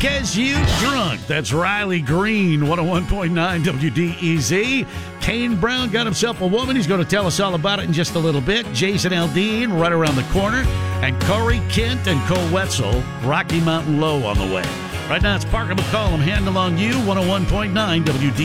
Gets You Drunk. That's Riley Green, 101.9 WDEZ. Kane Brown got himself a woman. He's going to tell us all about it in just a little bit. Jason Aldean right around the corner. And Corey Kent and Cole Wetzel, Rocky Mountain Low on the way. Right now it's Parker McCollum, Handle on You, 101.9 WDEZ.